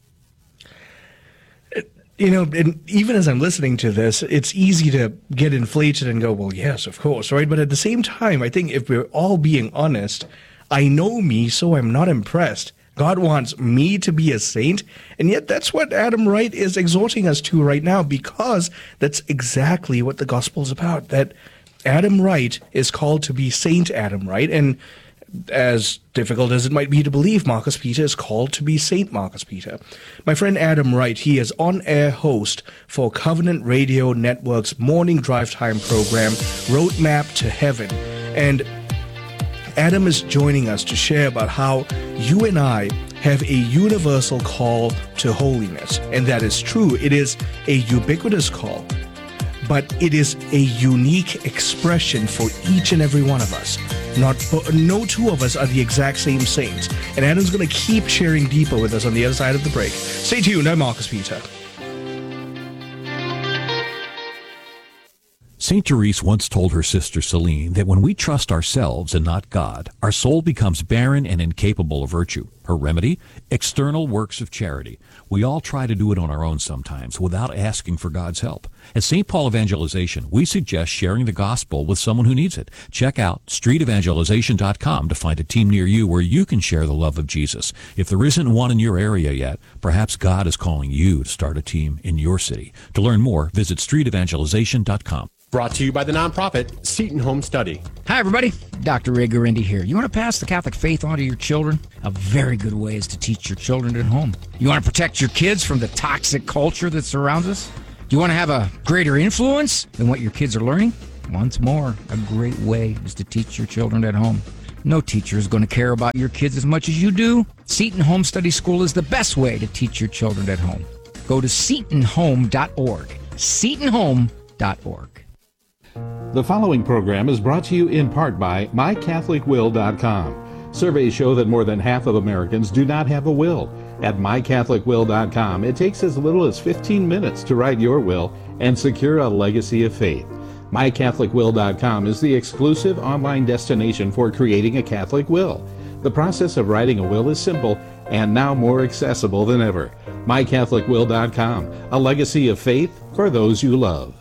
You know, and even as I'm listening to this, it's easy to get inflated and go, well, yes, of course, right? But at the same time, I think if we're all being honest, I know me, so I'm not impressed. God wants me to be a saint, and yet that's what Adam Wright is exhorting us to right now, because that's exactly what the gospel is about, that Adam Wright is called to be Saint Adam Wright, and as difficult as it might be to believe, Marcus Peter is called to be Saint Marcus Peter. My friend Adam Wright, he is on-air host for Covenant Radio Network's morning drive time program, Roadmap to Heaven. And Adam is joining us to share about how you and I have a universal call to holiness. And that is true. It is a ubiquitous call, but it is a unique expression for each and every one of us. No two of us are the exact same saints. And Adam's going to keep sharing deeper with us on the other side of the break. Stay tuned. I'm Marcus Peter. St. Therese once told her sister Celine that when we trust ourselves and not God, our soul becomes barren and incapable of virtue. Her remedy? External works of charity. We all try to do it on our own sometimes without asking for God's help. At St. Paul Evangelization, we suggest sharing the gospel with someone who needs it. Check out streetevangelization.com to find a team near you where you can share the love of Jesus. If there isn't one in your area yet, perhaps God is calling you to start a team in your city. To learn more, visit streetevangelization.com. Brought to you by the nonprofit Seton Home Study. Hi, everybody. Dr. Ray Guarendi here. You want to pass the Catholic faith on to your children? A very good way is to teach your children at home. You want to protect your kids from the toxic culture that surrounds us? Do you want to have a greater influence than what your kids are learning? Once more, a great way is to teach your children at home. No teacher is going to care about your kids as much as you do. Seton Home Study School is the best way to teach your children at home. Go to setonhome.org. setonhome.org. The following program is brought to you in part by MyCatholicWill.com. Surveys show that more than half of Americans do not have a will. At MyCatholicWill.com, it takes as little as 15 minutes to write your will and secure a legacy of faith. MyCatholicWill.com is the exclusive online destination for creating a Catholic will. The process of writing a will is simple and now more accessible than ever. MyCatholicWill.com, a legacy of faith for those you love.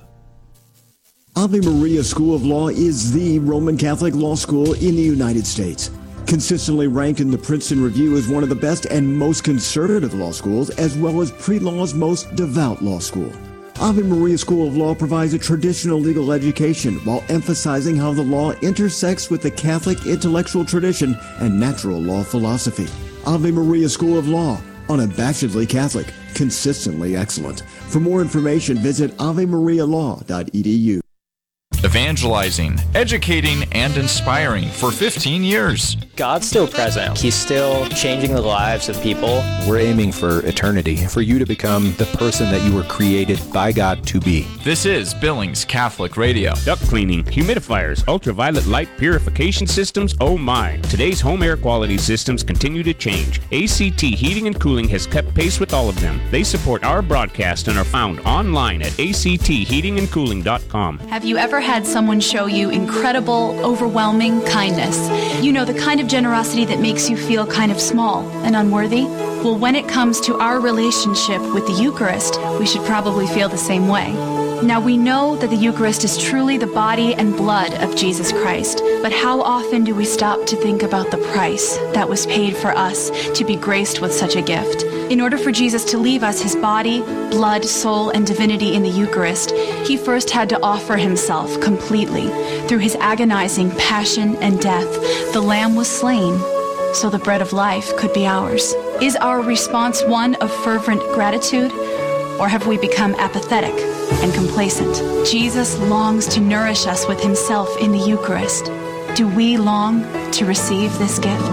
Ave Maria School of Law is the Roman Catholic law school in the United States. Consistently ranked in the Princeton Review as one of the best and most conservative law schools, as well as pre-law's most devout law school. Ave Maria School of Law provides a traditional legal education while emphasizing how the law intersects with the Catholic intellectual tradition and natural law philosophy. Ave Maria School of Law, unabashedly Catholic, consistently excellent. For more information, visit avemarialaw.edu. Evangelizing, educating, and inspiring for 15 years. God's still present. He's still changing the lives of people. We're aiming for eternity, for you to become the person that you were created by God to be. This is Billings Catholic Radio. Duct cleaning, humidifiers, ultraviolet light purification systems, oh my. Today's home air quality systems continue to change. ACT Heating and Cooling has kept pace with all of them. They support our broadcast and are found online at actheatingandcooling.com. Have you ever had someone show you incredible, overwhelming kindness? You know, the kind of generosity that makes you feel kind of small and unworthy? Well, when it comes to our relationship with the Eucharist, we should probably feel the same way. Now, we know that the Eucharist is truly the body and blood of Jesus Christ, but how often do we stop to think about the price that was paid for us to be graced with such a gift? In order for Jesus to leave us his body, blood, soul, and divinity in the Eucharist, he first had to offer himself completely. Through his agonizing passion and death, the Lamb was slain so the bread of life could be ours. Is our response one of fervent gratitude, or have we become apathetic and complacent? Jesus longs to nourish us with himself in the Eucharist. Do we long to receive this gift?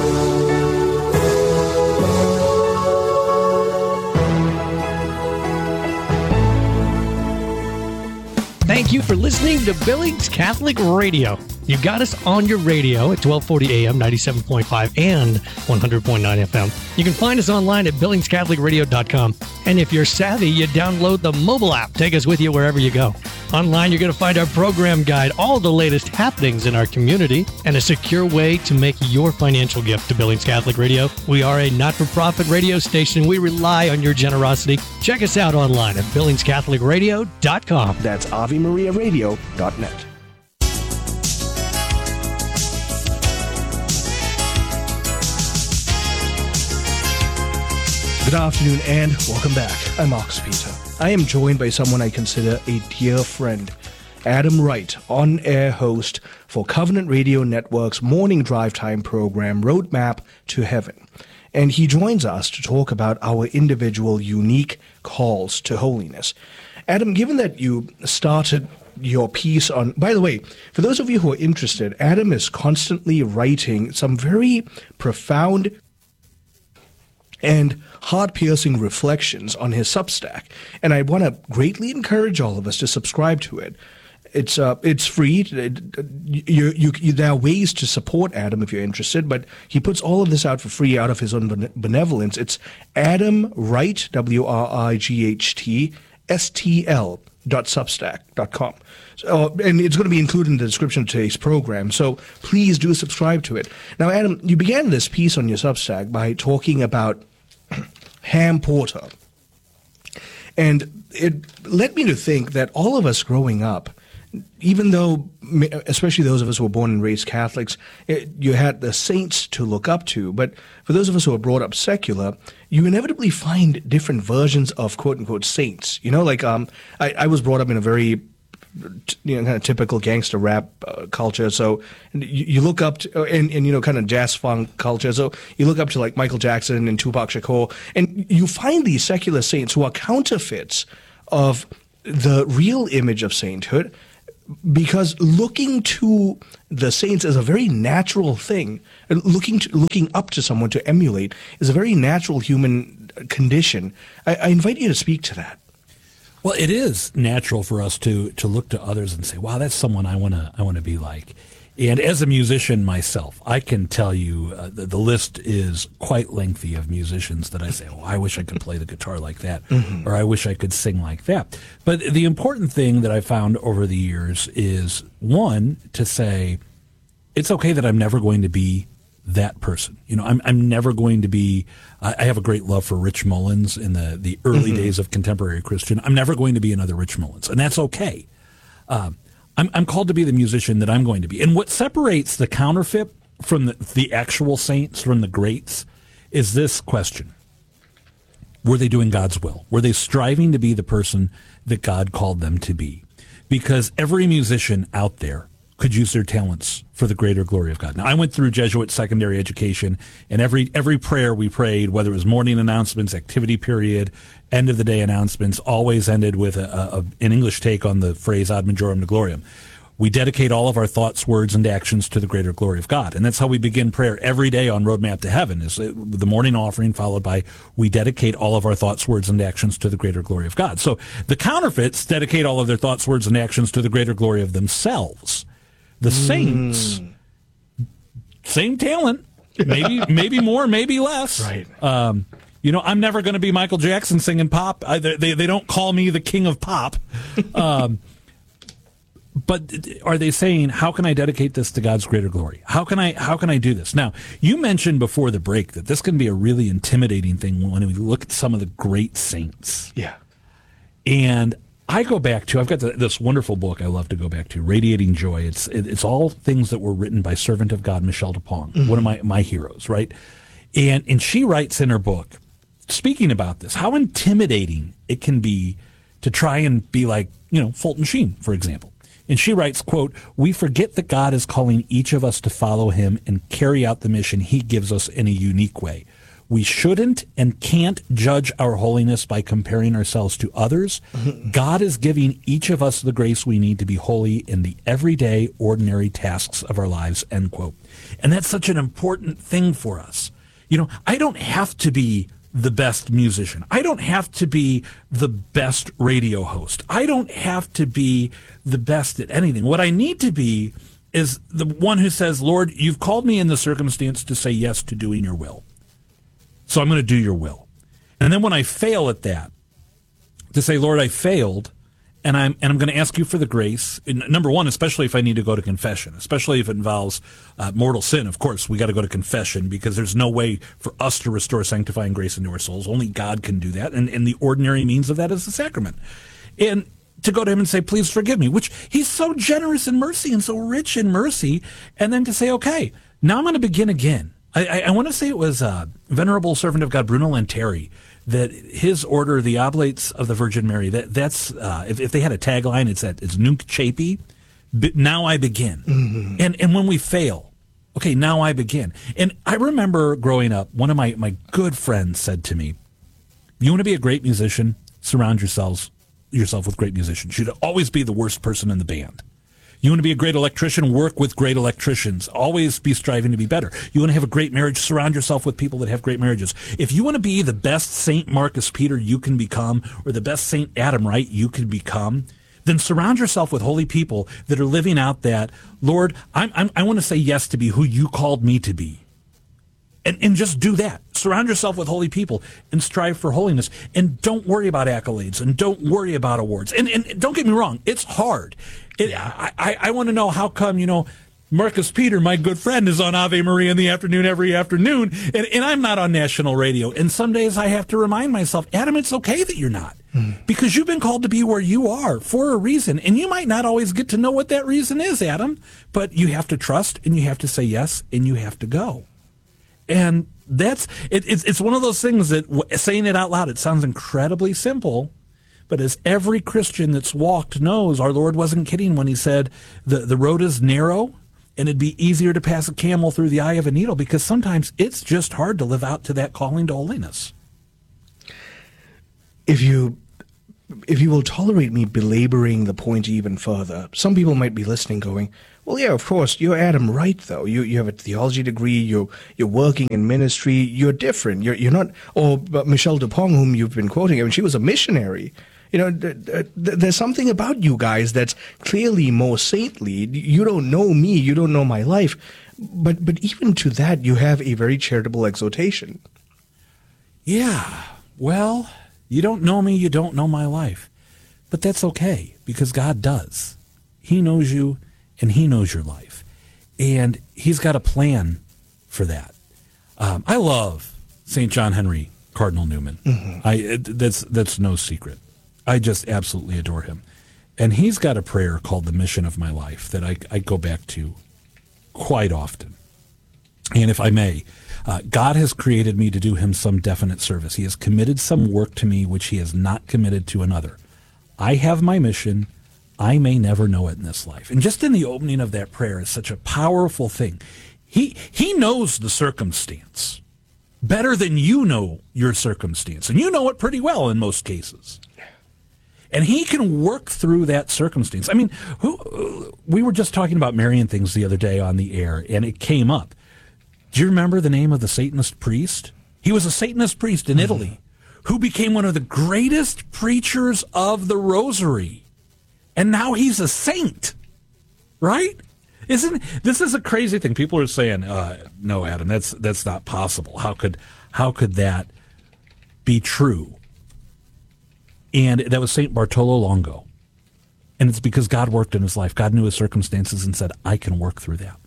Thank you for listening to Billings Catholic Radio. You got us on your radio at 1240 AM, 97.5 and 100.9 FM. You can find us online at billingscatholicradio.com. And if you're savvy, you download the mobile app. Take us with you wherever you go. Online, you're going to find our program guide, all the latest happenings in our community, and a secure way to make your financial gift to Billings Catholic Radio. We are a not-for-profit radio station. We rely on your generosity. Check us out online at billingscatholicradio.com. That's AveMariaRadio.net. Good afternoon and welcome back. I'm Marcus Peter. I am joined by someone I consider a dear friend, Adam Wright, on-air host for Covenant Radio Network's morning drive time program, Roadmap to Heaven. And he joins us to talk about our individual unique calls to holiness. Adam, given that you started your piece on, by the way, for those of you who are interested, Adam is constantly writing some very profound and heart-piercing reflections on his Substack, and I want to greatly encourage all of us to subscribe to it. It's free. There are ways to support Adam if you're interested, but he puts all of this out for free out of his own benevolence. It's Adam Wright, WRIGHT, STL. Substack.com. And it's going to be included in the description of today's program, so please do subscribe to it. Now, Adam, you began this piece on your Substack by talking about Ham Porter. And it led me to think that all of us growing up, even though, especially those of us who were born and raised Catholics, you had the saints to look up to. But for those of us who are brought up secular, you inevitably find different versions of quote-unquote saints. You know, like I was brought up in a very kind of typical gangster rap culture. So you look up to, and kind of jazz funk culture. So you look up to like Michael Jackson and Tupac Shakur, and you find these secular saints who are counterfeits of the real image of sainthood, because looking to the saints is a very natural thing. Looking up to someone to emulate is a very natural human condition. I invite you to speak to that. Well, it is natural for us to look to others and say, "Wow, that's someone I want to be like." And as a musician myself, I can tell you the list is quite lengthy of musicians that I say, "Oh, I wish I could play the guitar like that," or "I wish I could sing like that." But the important thing that I found over the years is, one, to say it's okay that I'm never going to be that person. I'm never going to be. I have a great love for Rich Mullins in the early days of contemporary Christian. I'm never going to be another Rich Mullins, and that's okay. I'm called to be the musician that I'm going to be. And what separates the counterfeit from the actual saints, from the greats, is this question. Were they doing God's will? Were they striving to be the person that God called them to be? Because every musician out there could use their talents for the greater glory of God. Now, I went through Jesuit secondary education, and every prayer we prayed, whether it was morning announcements, activity period, end of the day announcements, always ended with an English take on the phrase ad majorem gloriam. We dedicate all of our thoughts, words, and actions to the greater glory of God. And that's how we begin prayer every day on Roadmap to Heaven, is the morning offering followed by we dedicate all of our thoughts, words, and actions to the greater glory of God. So the counterfeits dedicate all of their thoughts, words, and actions to the greater glory of themselves. The saints, same talent, maybe more, maybe less. Right. I'm never going to be Michael Jackson singing pop. They don't call me the king of pop. But are they saying, how can I dedicate this to God's greater glory? How can I do this? Now, you mentioned before the break that this can be a really intimidating thing when we look at some of the great saints. Yeah. And I go back to, I've got this wonderful book I love to go back to, Radiating Joy. It's all things that were written by servant of God, Michelle DuPont, one of my heroes, right? And she writes in her book, speaking about this, how intimidating it can be to try and be like, Fulton Sheen, for example. And she writes, quote, "We forget that God is calling each of us to follow him and carry out the mission he gives us in a unique way. We shouldn't and can't judge our holiness by comparing ourselves to others. God is giving each of us the grace we need to be holy in the everyday, ordinary tasks of our lives," end quote. And that's such an important thing for us. I don't have to be the best musician. I don't have to be the best radio host. I don't have to be the best at anything. What I need to be is the one who says, "Lord, you've called me in the circumstance to say yes to doing your will. So I'm going to do your will." And then when I fail at that, to say, "Lord, I failed, and I'm going to ask you for the grace." And number one, especially if I need to go to confession, especially if it involves mortal sin. Of course, we got to go to confession because there's no way for us to restore sanctifying grace into our souls. Only God can do that, and the ordinary means of that is the sacrament. And to go to him and say, "Please forgive me," which he's so generous in mercy and so rich in mercy, and then to say, "Okay, now I'm going to begin again." I want to say it was Venerable Servant of God Bruno Lanteri, that his order, the Oblates of the Virgin Mary, that's if they had a tagline, it's Nunc Chapi, now I begin. And when we fail, okay, now I begin. And I remember growing up, one of my good friends said to me, "You want to be a great musician? Surround yourself with great musicians. You should always be the worst person in the band. You want to be a great electrician? Work with great electricians. Always be striving to be better. You want to have a great marriage? Surround yourself with people that have great marriages. If you want to be the best Saint Marcus Peter you can become, or the best Saint Adam Wright you can become, then surround yourself with holy people that are living out that, Lord, I want to say yes to be who you called me to be. And just do that. Surround yourself with holy people and strive for holiness. And don't worry about accolades and don't worry about awards. And don't get me wrong, it's hard. I want to know how come, Marcus Peter, my good friend, is on Ave Maria in the afternoon every afternoon, and I'm not on national radio. And some days I have to remind myself, Adam, it's okay that you're not. Because you've been called to be where you are for a reason. And you might not always get to know what that reason is, Adam, but you have to trust and you have to say yes and you have to go. And it's one of those things that saying it out loud, it sounds incredibly simple. But as every Christian that's walked knows, our Lord wasn't kidding when he said the road is narrow and it'd be easier to pass a camel through the eye of a needle, because sometimes it's just hard to live out to that calling to holiness. If you will tolerate me belaboring the point even further, some people might be listening going, well, yeah, of course, you're Adam Wright, though. You have a theology degree, you're working in ministry, you're different. You're not, or Michelle Dupont, whom you've been quoting, I mean, she was a missionary. There's something about you guys that's clearly more saintly. You don't know me, you don't know my life, but even to that, you have a very charitable exhortation. Yeah, well, you don't know me, you don't know my life. But that's okay, because God does. He knows you, and he knows your life. And he's got a plan for that. I love St. John Henry Cardinal Newman. Mm-hmm. That's no secret. I just absolutely adore him. And he's got a prayer called The Mission of My Life that I go back to quite often. And if I may, God has created me to do him some definite service. He has committed some work to me which he has not committed to another. I have my mission. I may never know it in this life. And just in the opening of that prayer is such a powerful thing. He knows the circumstance better than you know your circumstance. And you know it pretty well in most cases. And he can work through that circumstance. I mean, we were just talking about marrying things the other day on the air, and it came up. Do you remember the name of the Satanist priest? He was a Satanist priest in Italy who became one of the greatest preachers of the rosary. And now he's a saint, right? This is a crazy thing. People are saying, no, Adam, that's not possible. How could that be true? And that was St. Bartolo Longo. And it's because God worked in his life. God knew his circumstances and said, I can work through that.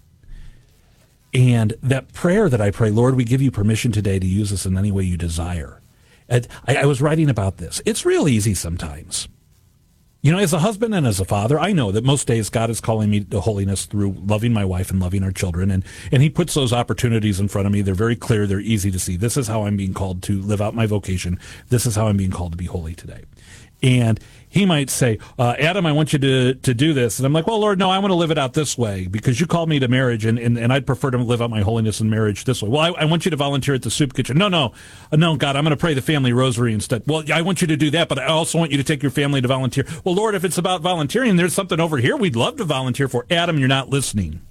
And that prayer that I pray, Lord, we give you permission today to use us in any way you desire. I was writing about this. It's real easy sometimes. As a husband and as a father, I know that most days God is calling me to holiness through loving my wife and loving our children. And he puts those opportunities in front of me. They're very clear. They're easy to see. This is how I'm being called to live out my vocation. This is how I'm being called to be holy today. And he might say, Adam, I want you to do this. And I'm like, well, Lord, no, I want to live it out this way because you called me to marriage and I'd prefer to live out my holiness in marriage this way. Well, I want you to volunteer at the soup kitchen. No, God, I'm going to pray the family rosary instead. Well, I want you to do that, but I also want you to take your family to volunteer. Well, Lord, if it's about volunteering, there's something over here we'd love to volunteer for. Adam, you're not listening.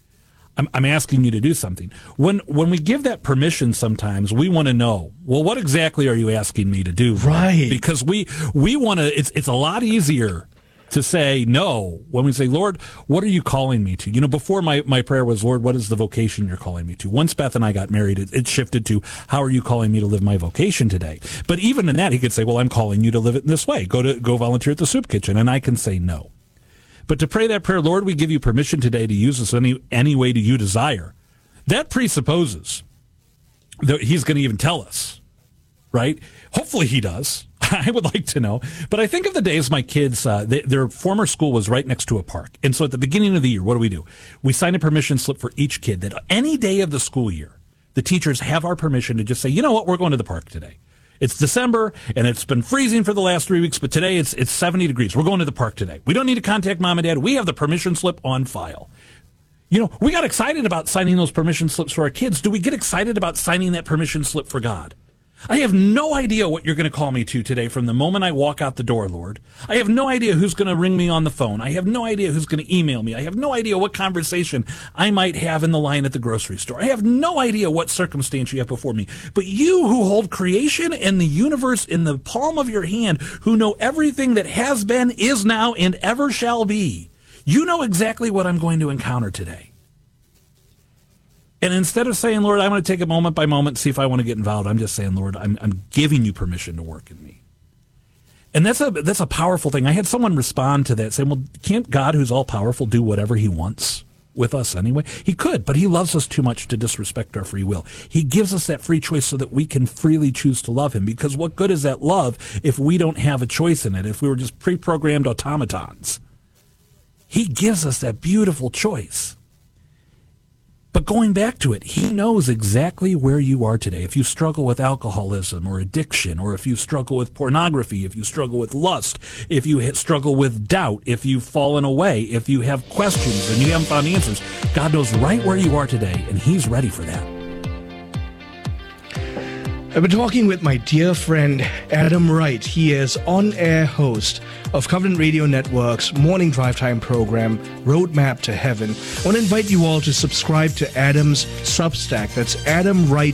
I'm asking you to do something. When we give that permission sometimes, we want to know, well, what exactly are you asking me to do? Right. Because we want to, it's a lot easier to say no when we say, Lord, what are you calling me to? Before my prayer was, Lord, what is the vocation you're calling me to? Once Beth and I got married, it shifted to, how are you calling me to live my vocation today? But even in that, he could say, well, I'm calling you to live it in this way. Go volunteer at the soup kitchen. And I can say no. But to pray that prayer, Lord, we give you permission today to use us any way that you desire, that presupposes that he's going to even tell us, right? Hopefully he does. I would like to know. But I think of the days my kids, their former school was right next to a park. And so at the beginning of the year, what do? We sign a permission slip for each kid that any day of the school year, the teachers have our permission to just say, you know what, we're going to the park today. It's December, and it's been freezing for the last 3 weeks, but today it's 70 degrees. We're going to the park today. We don't need to contact mom and dad. We have the permission slip on file. We got excited about signing those permission slips for our kids. Do we get excited about signing that permission slip for God? I have no idea what you're going to call me to today from the moment I walk out the door, Lord. I have no idea who's going to ring me on the phone. I have no idea who's going to email me. I have no idea what conversation I might have in the line at the grocery store. I have no idea what circumstance you have before me. But you who hold creation and the universe in the palm of your hand, who know everything that has been, is now, and ever shall be, you know exactly what I'm going to encounter today. And instead of saying, Lord, I'm going to take it moment by moment, see if I want to get involved, I'm just saying, Lord, I'm giving you permission to work in me. And that's a powerful thing. I had someone respond to that saying, well, can't God, who's all powerful, do whatever he wants with us anyway? He could, but he loves us too much to disrespect our free will. He gives us that free choice so that we can freely choose to love him, because what good is that love if we don't have a choice in it, if we were just pre-programmed automatons? He gives us that beautiful choice. But going back to it, he knows exactly where you are today. If you struggle with alcoholism or addiction, or if you struggle with pornography, if you struggle with lust, if you struggle with doubt, if you've fallen away, if you have questions and you haven't found answers, God knows right where you are today, and he's ready for that. I've been talking with my dear friend Adam Wright. He is on-air host of Covenant Radio Network's morning drive time program, Roadmap to Heaven. I want to invite you all to subscribe to Adam's Substack. That's Adam Wright